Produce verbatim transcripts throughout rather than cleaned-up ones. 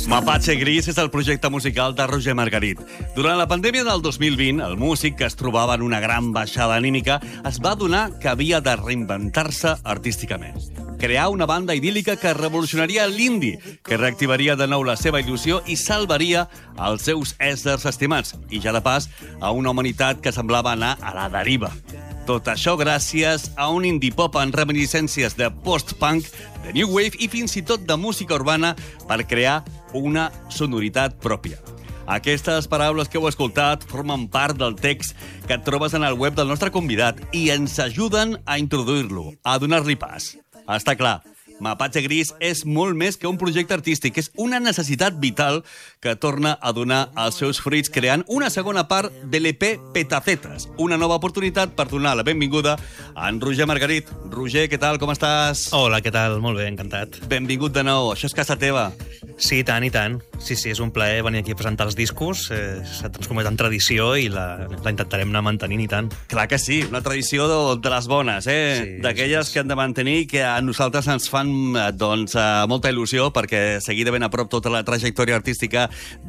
Mapache Gris és el projecte musical de Roger Margarit. Durant la pandèmia del dos mil vint, el músic, que es trobava en una gran baixada anímica, es va adonar que havia de reinventar-se artísticament. Crear una banda idíl·lica que revolucionaria l'indie, que reactivaria de nou la seva il·lusió i salvaria els seus éssers estimats, i ja de pas a una humanitat que semblava anar a la deriva. Tot això gràcies a un indie pop amb reminiscències de post-punk, de new wave i fins i tot de música urbana per crear una sonoritat pròpia. Aquestes paraules que heu escoltat formen part del text que et trobes en el web del nostre convidat i ens ajuden a introduir-lo, a donar-li pas. Està clar, Mapache Gris és molt més que un projecte artístic, és una necessitat vital que torna a donar els seus fruits creant una segona part de l'E P Petacetes, una nova oportunitat per donar la benvinguda a en Roger Margarit. Roger, què tal, com estàs? Hola, què tal? Molt bé, encantat. Benvingut de nou, això és casa teva. Sí, tant i tant. Sí, sí, és un plaer venir aquí a presentar els discos, eh, s'ha transformat en tradició i la, la intentarem anar mantenint i tant. Clar que sí, una tradició de, de les bones, eh? Sí, d'aquelles sí. que han de mantenir i que a nosaltres ens fan doncs, molta il·lusió, perquè seguir de ben a prop tota la trajectòria artística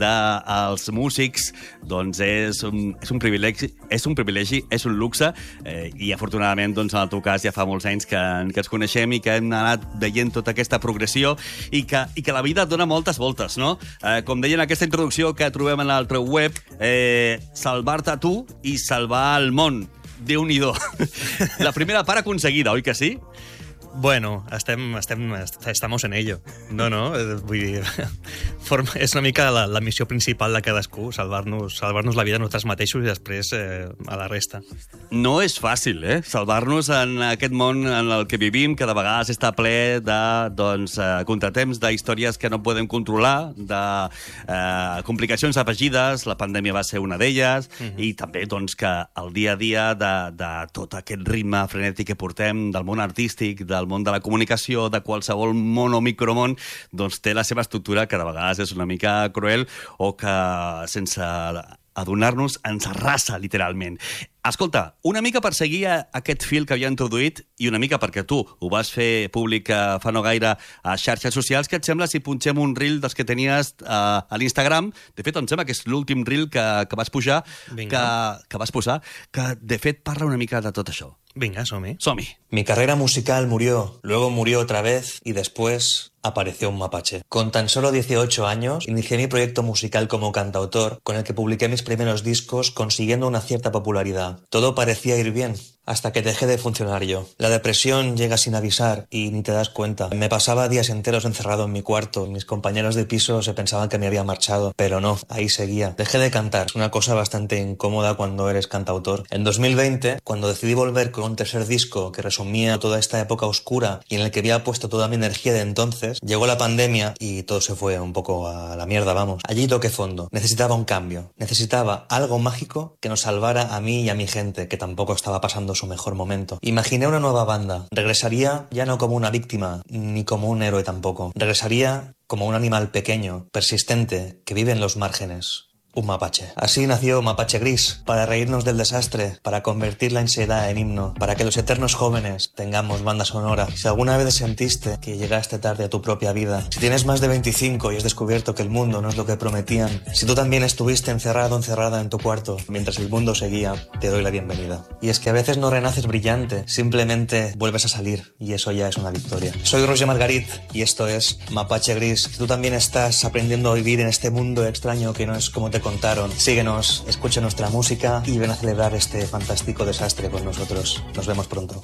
dels músics doncs és un, és un privilegi, és un privilegi, és un luxe, eh, i afortunadament doncs, en el teu cas ja fa molts anys que, que ens coneixem i que hem anat veient tota aquesta progressió i que, i que la vida et dona moltes voltes, no? Eh, com deia en aquesta introducció que trobem en el teu web, eh, salvar-te a tu i salvar el món. Déu-n'hi-do. La primera part aconseguida, oi que sí? Bueno, estem, estem, estamos en ello. No, no, vull dir, forma, és una mica la, la missió principal de cadascú, salvar-nos salvar-nos la vida a nosaltres mateixos i després eh, a la resta. No és fàcil, eh? Salvar-nos en aquest món en el que vivim, que de vegades està ple de doncs, eh, contratemps, d'històries que no podem controlar, de eh, complicacions afegides, la pandèmia va ser una d'elles, uh-huh. i també doncs, que el dia a dia de, de tot aquest ritme frenètic que portem, del món artístic, del món de la comunicació, de qualsevol món o micromón, doncs té la seva estructura que de vegades és una mica cruel o que sense adonar-nos ens arrasa literalment. Escolta, una mica per seguir aquest fil que havia introduït i una mica perquè tu ho vas fer públic fa no gaire a xarxes socials, què et sembla si punxem un reel dels que tenies uh, a l'Instagram? De fet, em sembla que és l'últim reel que, que vas pujar, que, que vas posar, que de fet parla una mica de tot això. Venga, som-hi. Som-hi. Mi carrera musical murió, luego murió otra vez y después apareció un mapache. Con tan solo dieciocho años, inicié mi proyecto musical como cantautor, con el que publiqué mis primeros discos consiguiendo una cierta popularidad. Todo parecía ir bien, hasta que dejé de funcionar yo. La depresión llega sin avisar y ni te das cuenta. Me pasaba días enteros encerrado en mi cuarto. Mis compañeros de piso se pensaban que me había marchado, pero no, ahí seguía. Dejé de cantar. Es una cosa bastante incómoda cuando eres cantautor. En dos mil veinte, cuando decidí volver con un tercer disco que resumía toda esta época oscura y en el que había puesto toda mi energía de entonces, llegó la pandemia y todo se fue un poco a la mierda, vamos. Allí toqué fondo. Necesitaba un cambio. Necesitaba algo mágico que nos salvara a mí y a mi gente, que tampoco estaba pasando su mejor momento. Imaginé una nueva banda. Regresaría ya no como una víctima, ni como un héroe tampoco. Regresaría como un animal pequeño, persistente, que vive en los márgenes. Un mapache. Así nació Mapache Gris, para reírnos del desastre, para convertir la ansiedad en himno, para que los eternos jóvenes tengamos banda sonora. Si alguna vez sentiste que llegaste tarde a tu propia vida, si tienes más de veinticinco y has descubierto que el mundo no es lo que prometían, si tú también estuviste encerrado, encerrada en tu cuarto, mientras el mundo seguía, te doy la bienvenida. Y es que a veces no renaces brillante, simplemente vuelves a salir, y eso ya es una victoria. Soy Roger Margarit, y esto es Mapache Gris. Si tú también estás aprendiendo a vivir en este mundo extraño que no es como te contaron, síguenos, escucha nuestra música y ven a celebrar este fantástico desastre con nosotros. Nos vemos pronto.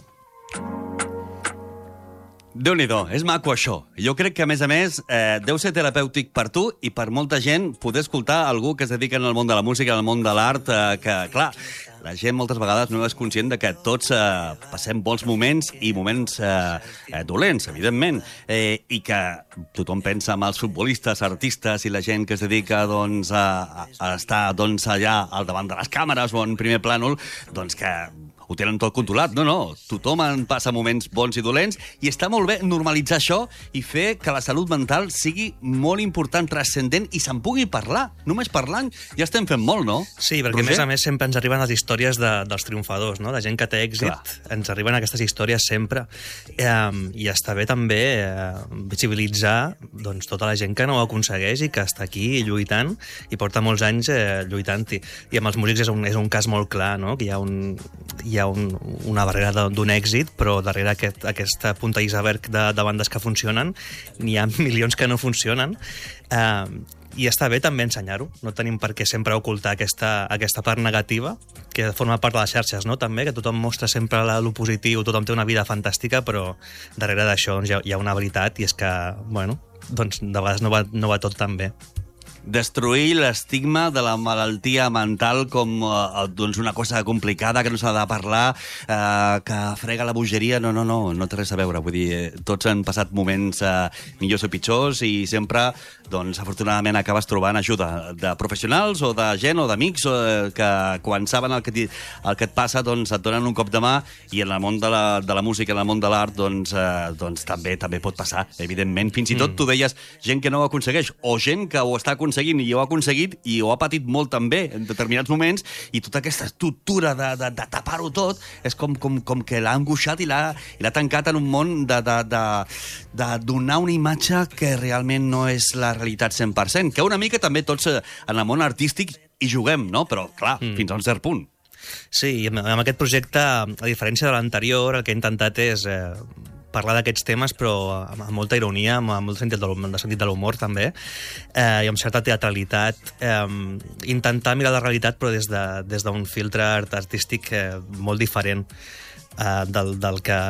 Déu-n'hi-do, és maco això. Jo crec que, a més a més, eh, deu ser terapèutic per tu i per molta gent poder escoltar algú que es dedica al món de la música, al món de l'art, eh, que, clar, la gent moltes vegades no és conscient de que tots eh, passem bons moments i moments eh, eh, dolents, evidentment, eh, i que tothom pensa en els futbolistes, artistes i la gent que es dedica doncs, a, a estar doncs, allà al davant de les càmeres o en primer plànol, doncs que ho tenen tot controlat. No, no, tothom en passa moments bons i dolents i està molt bé normalitzar això i fer que la salut mental sigui molt important, transcendent i se'n pugui parlar. Només parlant ja estem fent molt, no? Sí, perquè Roger? a més a més sempre ens arriben les històries de, dels triomfadors, no? De gent que té èxit, Clar. ens arriben aquestes històries sempre. Eh, I està bé també eh, visibilitzar doncs, tota la gent que no ho aconsegueix i que està aquí lluitant i porta molts anys eh, lluitant-hi. I amb els músics és un, és un cas molt clar, no? Que hi ha, un, hi ha un, una barrera d'un èxit, però darrere aquest, aquesta punta iceberg de, de bandes que funcionen n'hi ha milions que no funcionen. Eh, I està bé també ensenyar-ho. No tenim per què sempre ocultar aquesta, aquesta part negativa, que forma part de les xarxes, no? També, que tothom mostra sempre la, lo positiu, tothom té una vida fantàstica, però darrere d'això doncs, hi, ha, hi ha una veritat, i és que, bueno, doncs, de vegades no va, no va tot tan bé. Destruir l'estigma de la malaltia mental com eh, doncs una cosa complicada que no s'ha de parlar, eh, que frega la bogeria. No, no, no, no té res a veure. Vull dir, eh, tots han passat moments eh, millors o pitjors i sempre, doncs, afortunadament acabes trobant ajuda de professionals o de gent o d'amics eh, que quan saben el que, ti, el que et passa, doncs et donen un cop de mà, i en el món de la, de la música, en el món de l'art, doncs, eh, doncs també també pot passar, evidentment. Fins i tot, mm. tu deies, gent que no ho aconsegueix, o gent que ho està aconseguint i ho ha aconseguit i ho ha patit molt també en determinats moments, i tota aquesta estructura de, de, de tapar-ho tot és com, com, com que l'ha angoixat i l'ha tancat en un món de, de, de, de donar una imatge que realment no és la realitat cent per cent, que una mica també tots en el món artístic hi juguem, no? Però clar, mm. fins a un cert punt. Sí, i amb aquest projecte, a diferència de l'anterior, el que he intentat és eh, parlar d'aquests temes, però amb molta ironia, amb molt sentit de, de sentit de l'humor, també, eh, i amb certa teatralitat. Eh, intentar mirar la realitat, però des d'un de, des filtre artístic eh, molt diferent eh, del, del, que,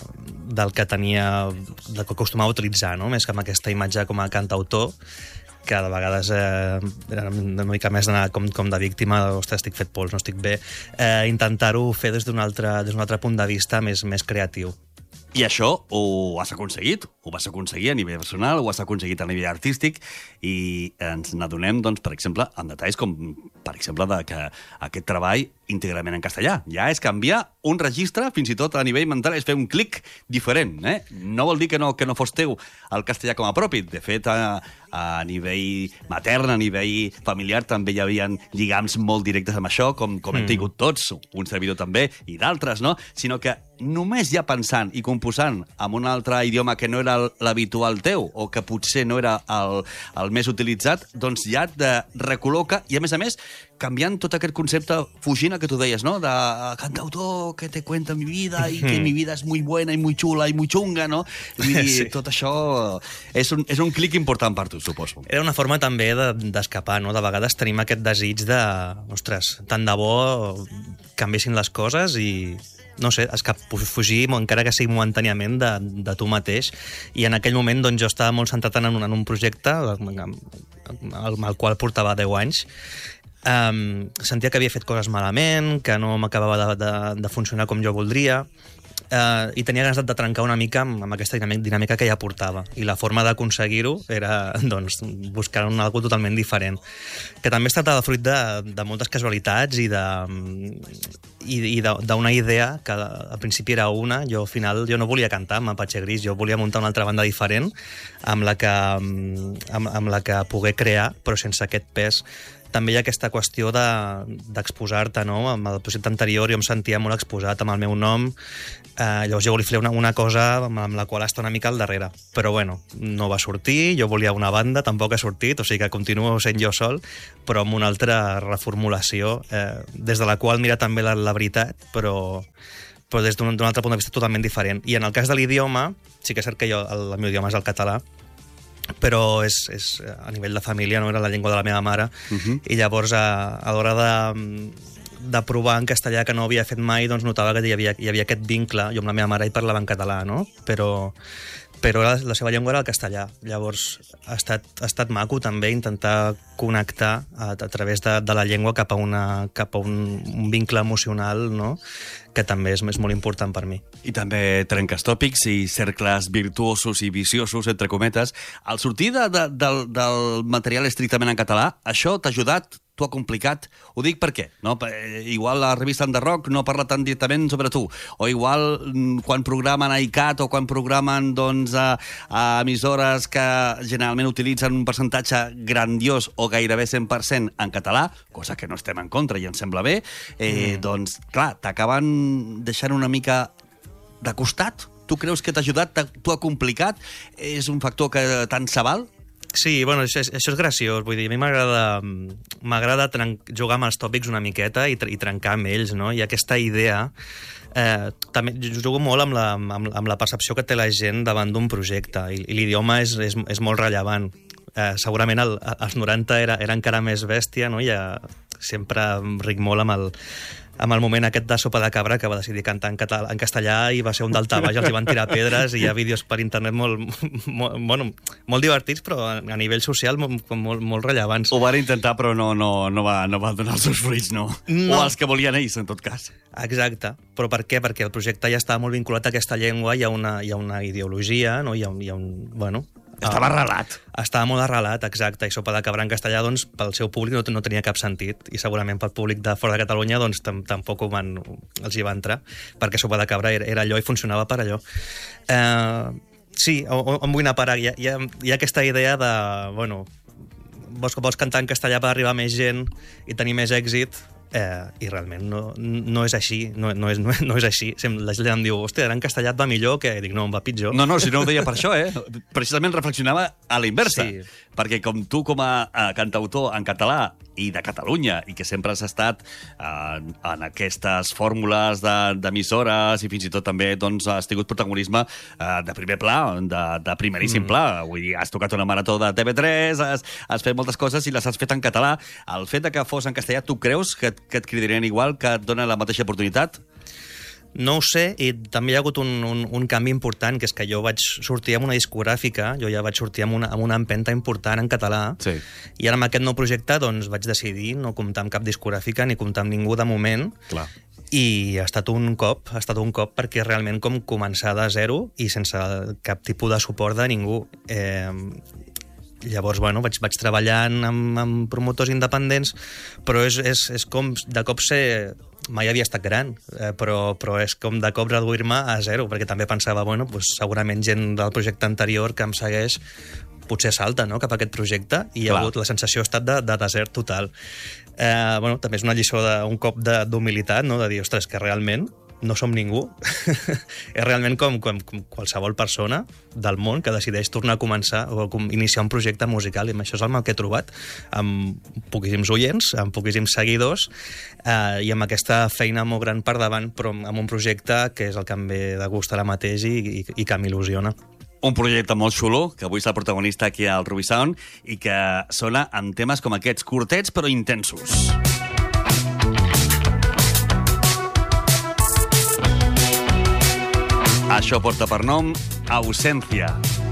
del que tenia, del que acostumava a utilitzar, no? Més que amb aquesta imatge com a cantautor, que de vegades eh, era una mica més d'anar com, com de víctima, ostres, estic fet pols, no estic bé, eh, intentar-ho fer des d'un altre, des d'un altre punt de vista més, més creatiu. I això ho has aconseguit, ho vas aconseguir a nivell personal, ho has aconseguit a nivell artístic, i ens n'adonem, doncs, per exemple, en detalls com, per exemple, de que aquest treball íntegrament en castellà. Ja és canviar un registre, fins i tot a nivell mental, és fer un clic diferent. Eh? No vol dir que no, que no fos teu el castellà com a propi. De fet, a, a nivell matern, a nivell familiar, també hi havia lligams molt directes amb això, com, com hem tingut tots, un servidor també, i d'altres, no? Sinó que només ja pensant i composant en un altre idioma que no era l'habitual teu, o que potser no era el, el més utilitzat, doncs ja et recol·loca, i a més a més, canviant tot aquest concepte, fugint el que tu deies, no? De cantautor que te cuenta mi vida i que mi vida és muy buena i muy chula i muy chunga, no? I sí. Tot això és un, és un clic important per tu, suposo. Era una forma també d'escapar, no? De vegades tenim aquest desig de, ostres, tant de bo canviessin les coses i, no sé, escap, fugir, encara que sigui momentàniament, de, de tu mateix. I en aquell moment doncs, jo estava molt centrat en un, en un projecte al, al qual portava deu anys. Um, sentia que havia fet coses malament, que no m'acabava de, de, de funcionar com jo voldria, uh, i tenia ganes de trencar una mica amb, amb aquesta dinàmica que ja portava. I la forma d'aconseguir-ho era doncs, buscar una cosa totalment diferent, que també es tracta de fruit de, de moltes casualitats i de... i, i d'una idea que al principi era una, jo al final jo no volia cantar amb Apache Gris, jo volia muntar una altra banda diferent amb la que, amb, amb la que poder crear, però sense aquest pes. També hi ha aquesta qüestió d'exposar-te, de, no? Amb el projecte anterior jo em sentia molt exposat amb el meu nom, eh, llavors jo volia fer una, una cosa amb, amb la qual està una mica al darrere, però bueno, no va sortir, jo volia una banda, tampoc ha sortit, o sigui que continuo sent jo sol, però amb una altra reformulació, eh, des de la qual mira també la, la veritat, però, però des d'un altre punt de vista totalment diferent. I en el cas de l'idioma, sí que és cert que jo, el, el meu idioma és el català, però és, és, a nivell de família no era la llengua de la meva mare, uh-huh. I llavors a, a l'hora de, de provar en castellà, que no havia fet mai, doncs notava que hi havia, hi havia aquest vincle. Jo amb la meva mare hi parlava en català, no? Però, però la, la seva llengua era el castellà. Llavors ha estat, ha estat maco també intentar connectar a, a través de, de la llengua cap a, una, cap a un, un vincle emocional, no? Que també és, és molt important per mi. I també trenques tòpics i cercles virtuosos i viciosos, entre cometes. Al sortir de, de, del, del material estrictament en català, això t'ha ajudat t'ho ha complicat? Ho dic per què? No? Igual la revista The Rock no parla tan directament sobre tu, o igual quan programen a ICAT o quan programen doncs, a, a emissores que generalment utilitzen un percentatge grandiós o gairebé cent per cent en català, cosa que no estem en contra i ens sembla bé, eh, mm. doncs, clar, t'acaben deixant una mica de costat? Tu creus que t'ha ajudat? T'ho ha complicat? És un factor que tant se val? Sí, bueno, això és, això és graciós. Vull dir, a mi m'agrada m'agrada jugar amb els tòpics una miqueta i, i trencar amb ells, no? I aquesta idea... Eh, també jugo molt amb la, amb, amb la percepció que té la gent davant d'un projecte, i, i l'idioma és, és, és molt rellevant. Eh, segurament el, als noranta era, era encara més bèstia, no? I ja sempre em ric molt amb el, amb el moment aquest de Sopa de Cabra, que va decidir cantar en, català, en castellà i va ser un daltabaix, els hi van tirar pedres i hi ha vídeos per internet molt, molt, bueno, molt divertits, però a, a nivell social molt, molt, molt rellevants. Ho van intentar, però no, no, no, va, no va donar els seus fruits, no. no. O els que volien ells, en tot cas. Exacte. Però per què? Perquè el projecte ja estava molt vinculat a aquesta llengua, hi ha una, hi ha una ideologia, no? hi, ha, hi ha un... Bueno, estava arrelat. Estava molt arrelat, exacte, i Sopa de Cabra en castellà, doncs, pel seu públic no, no tenia cap sentit, i segurament pel públic de fora de Catalunya, doncs, tampoc ho van, els hi va entrar, perquè Sopa de Cabra era, era allò i funcionava per allò. Eh, sí, on, on vull anar a parar? Hi ha, hi ha, hi ha aquesta idea de, bueno, vols, vols cantar en castellà per arribar a més gent i tenir més èxit, Eh, i realment no, no és així, no, no, és, no, no és així. La gent em diu, hòstia, en castellà et va millor, que dic, no, em va pitjor. No, no, si no ho deia per això, eh? Precisament reflexionava a la inversa. Sí. Perquè com tu, com a, a cantautor en català i de Catalunya, i que sempre has estat eh, en aquestes fórmules d'emissores de, i fins i tot també doncs, has tingut protagonisme eh, de primer pla, de, de primeríssim mm. pla. Vull dir, has tocat una marató de T V tres, has, has fet moltes coses i les has fet en català. El fet de que fos en castellà, tu creus que, que et cridarien igual, que et dona la mateixa oportunitat? No ho sé, i també hi ha hagut un, un, un canvi important, que és que jo vaig sortir amb una discogràfica, jo ja vaig sortir amb una, amb una empenta important en català, sí. I ara amb aquest nou projecte doncs, vaig decidir no comptar amb cap discogràfica ni comptar amb ningú de moment. Clar. I ha estat un cop, ha estat un cop perquè realment com començar de zero i sense cap tipus de suport de ningú. Eh, Llavors, bueno, vaig, vaig treballant amb, amb promotors independents, però és, és, és com de cop ser... Mai havia estat gran, eh, però, però és com de cop reduir-me a zero, perquè també pensava, bueno, pues, segurament gent del projecte anterior que em segueix potser salta, no?, cap a aquest projecte, i hi ha hagut, la sensació ha estat de, de desert total. Eh, bueno, també és una lliçó, de, un cop d'humilitat, no?, de dir, ostres, que realment no som ningú. És realment com, com, com qualsevol persona del món que decideix tornar a començar o iniciar un projecte musical, i amb això és el mal que he trobat, amb poquíssims oients, amb poquíssims seguidors, eh, i amb aquesta feina molt gran per davant, però amb un projecte que és el que em ve de gust ara mateix i, i, i que m'il·lusiona. Un projecte molt xulo, que avui és el protagonista aquí al Ruby Sound, i que sona amb temes com aquests, curtets però intensos. Això porta per nom Ausencia.